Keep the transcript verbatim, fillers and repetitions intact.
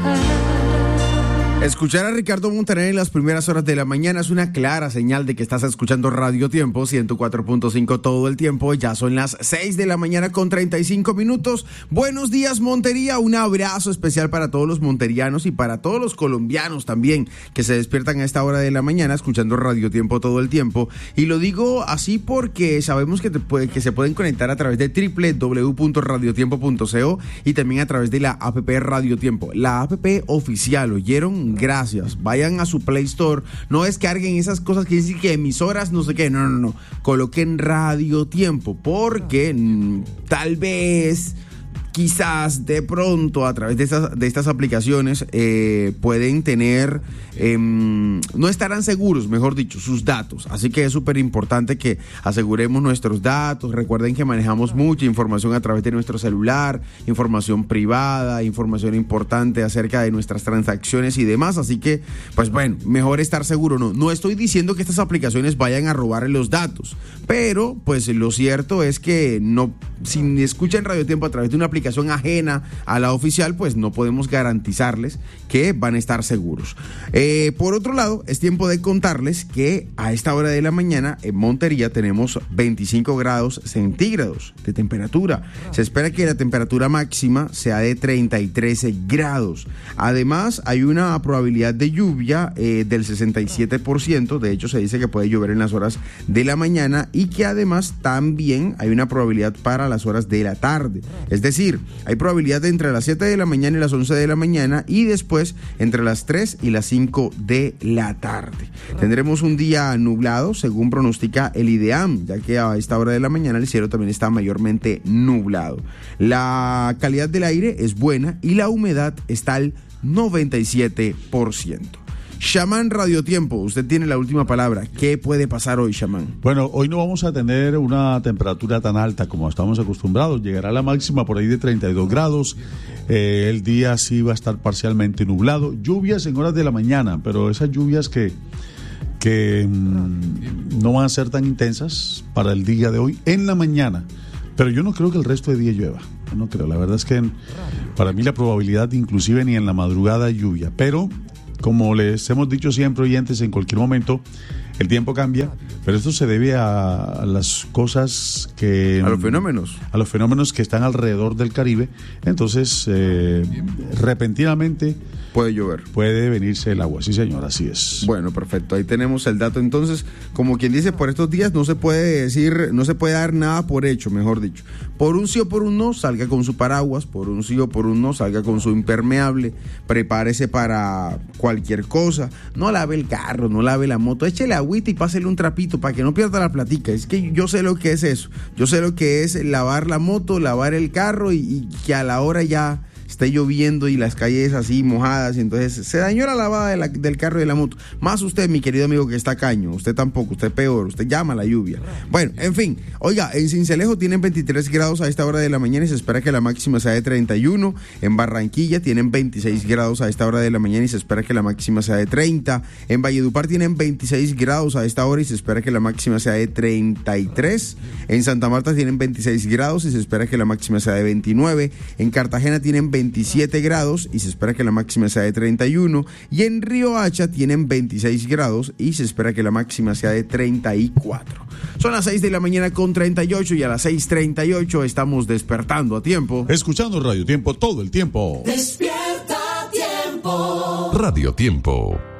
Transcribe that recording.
Escuchar a Ricardo Montaner en las primeras horas de la mañana es una clara señal de que estás escuchando Radio Tiempo ciento cuatro punto cinco todo el tiempo. Ya son las seis de la mañana con treinta y cinco minutos. Buenos días, Montería. Un abrazo especial para todos los monterianos y para todos los colombianos también que se despiertan a esta hora de la mañana escuchando Radio Tiempo todo el tiempo. Y lo digo así porque sabemos que, te puede, que se pueden conectar a través de doble u doble u doble u punto radio tiempo punto co y también a través de la app Radio Tiempo, la app oficial. ¿Oyeron? Gracias. Vayan a su Play Store. No descarguen esas cosas que dicen que emisoras, no sé qué. No, no, no. Coloquen Radio Tiempo porque mmm, tal vez, quizás, de pronto, a través de estas, de estas aplicaciones eh, pueden tener, eh, no estarán seguros, mejor dicho, sus datos. Así que es súper importante que aseguremos nuestros datos. Recuerden que manejamos mucha información a través de nuestro celular, información privada, información importante acerca de nuestras transacciones y demás. Así que, pues bueno, mejor estar seguro. No, no estoy diciendo que estas aplicaciones vayan a robar los datos, pero pues lo cierto es que no, si escuchan Radio Tiempo a través de una aplicación ajena a la oficial, pues no podemos garantizarles que van a estar seguros. Eh, por otro lado, es tiempo de contarles que a esta hora de la mañana en Montería tenemos veinticinco grados centígrados de temperatura. Se espera que la temperatura máxima sea de treinta y tres grados. Además, hay una probabilidad de lluvia eh, del sesenta y siete por ciento. De hecho, se dice que puede llover en las horas de la mañana y que además también hay una probabilidad para las horas de la tarde. Es decir, hay probabilidad entre las siete de la mañana y las once de la mañana y después entre las tres y las cinco de la tarde. Tendremos un día nublado, según pronostica el IDEAM, ya que a esta hora de la mañana el cielo también está mayormente nublado. La calidad del aire es buena y la humedad está al noventa y siete por ciento. Shaman Radio Tiempo, usted tiene la última palabra. ¿Qué puede pasar hoy, Shaman? Bueno, hoy no vamos a tener una temperatura tan alta como estamos acostumbrados. Llegará la máxima por ahí de treinta y dos grados. Eh, el día sí va a estar parcialmente nublado. Lluvias en horas de la mañana, pero esas lluvias que, que mmm, no van a ser tan intensas para el día de hoy en la mañana. Pero yo no creo que el resto de día llueva. No creo. La verdad es que para mí la probabilidad inclusive ni en la madrugada lluvia. Pero como les hemos dicho siempre, oyentes, en cualquier momento el tiempo cambia, pero esto se debe a, a las cosas que... A los fenómenos. A los fenómenos que están alrededor del Caribe. Entonces, eh, repentinamente... Puede llover. Puede venirse el agua, sí señor, así es. Bueno, perfecto, ahí tenemos el dato. Entonces, como quien dice, por estos días no se puede decir, no se puede dar nada por hecho, mejor dicho. Por un sí o por un no, salga con su paraguas. Por un sí o por un no, salga con su impermeable. Prepárese para cualquier cosa. No lave el carro, no lave la moto. Échele agüita y pásele un trapito para que no pierda la platica. Es que yo sé lo que es eso. Yo sé lo que es lavar la moto, lavar el carro y, y que a la hora ya esté lloviendo y las calles así mojadas y entonces se dañó la lavada de la, del carro y de la moto. Más usted, mi querido amigo, que está caño. Usted tampoco, usted peor, usted llama a la lluvia. Bueno, en fin, oiga, en Sincelejo tienen veintitrés grados a esta hora de la mañana y se espera que la máxima sea de treinta y uno. En Barranquilla tienen veintiséis grados a esta hora de la mañana y se espera que la máxima sea de treinta. En Valledupar tienen veintiséis grados a esta hora y se espera que la máxima sea de treinta y tres. En Santa Marta tienen veintiséis grados y se espera que la máxima sea de veintinueve. En Cartagena tienen veintisiete grados y se espera que la máxima sea de treinta y uno. Y en Riohacha tienen veintiséis grados y se espera que la máxima sea de treinta y cuatro. Son las seis de la mañana con treinta y ocho y a las seis treinta y ocho estamos despertando a tiempo. Escuchando Radio Tiempo todo el tiempo. Despierta a tiempo. Radio Tiempo.